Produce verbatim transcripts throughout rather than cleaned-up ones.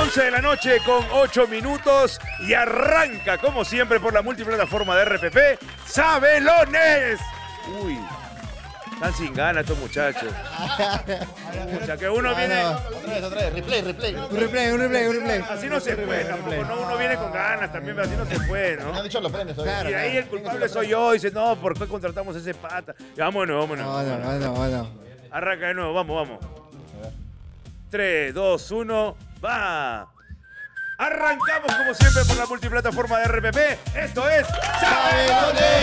once de la noche con ocho minutos y arranca, como siempre, por la multiplataforma de R P P, Sabelones. Uy, están sin ganas estos muchachos. O sea, que uno viene... Otra vez, otra vez, replay, replay. Un replay, un replay, un replay. Así no se puede tampoco, ¿no? Uno viene con ganas también, pero así no se puede, Me ¿no? han dicho los premios todavía. Y ahí el culpable soy yo, dice, no, ¿por qué contratamos a ese pata? Ya, vámonos, vámonos. No, no, no, no, no. Arranca de nuevo, vamos, vamos. tres, dos, uno, va. Arrancamos como siempre por la multiplataforma de R P P. Esto es Sabelones.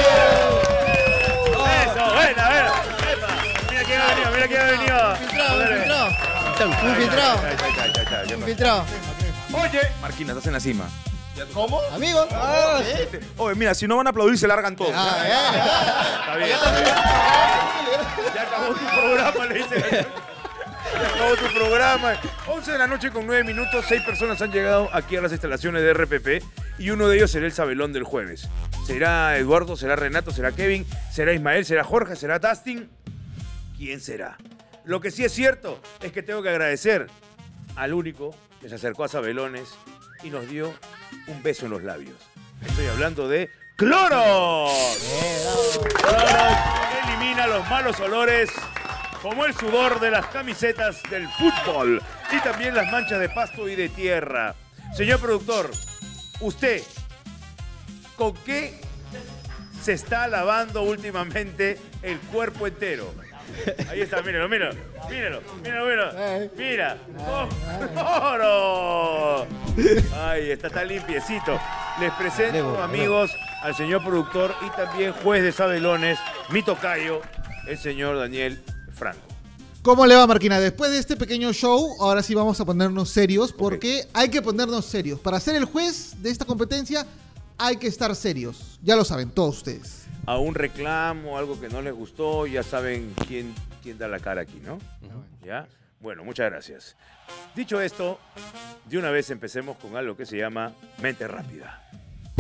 Eso, buena, buena. Epa. Mira quién ha venido, mira quién ha venido. Filtrado, Dale. filtrado. Un Ahí, filtrado. ahí, ahí, ahí, ahí, ahí, ahí. Un filtrado. Oye, Marquina, estás en la cima. ¿Cómo? Amigo. Ah, Oye, mira, si no van a aplaudir, se largan todos. Ah, ya, está bien, está bien. Ya acabó tu programa, le dice. Ya acabó tu programa. once de la noche con nueve minutos. seis personas han llegado aquí a las instalaciones de R P P y uno de ellos será el Sabelón del jueves. ¿Será Eduardo? ¿Será Renato? ¿Será Kevin? ¿Será Ismael? ¿Será Jorge? ¿Será Dustin? ¿Quién será? Lo que sí es cierto es que tengo que agradecer al único que se acercó a Sabelones y nos dio un beso en los labios. Estoy hablando de Clorox. Clorox elimina los malos olores como el sudor de las camisetas del fútbol y también las manchas de pasto y de tierra. Señor productor, usted, ¿con qué se está lavando últimamente el cuerpo entero? Ahí está, míralo, míralo, míralo, míralo, míralo. Mira, ¡con cloro! Ay, está tan limpiecito. Les presento, amigos, al señor productor y también juez de Sabelones, mi tocayo, el señor Daniel Franco. ¿Cómo le va, Marquina? Después de este pequeño show, ahora sí vamos a ponernos serios, porque hay que ponernos serios. Para ser el juez de esta competencia, hay que estar serios. Ya lo saben todos ustedes. A un reclamo, algo que no les gustó, ya saben quién, quién da la cara aquí, ¿no? ¿Ya? Bueno, muchas gracias. Dicho esto, de una vez empecemos con algo que se llama Mente Rápida.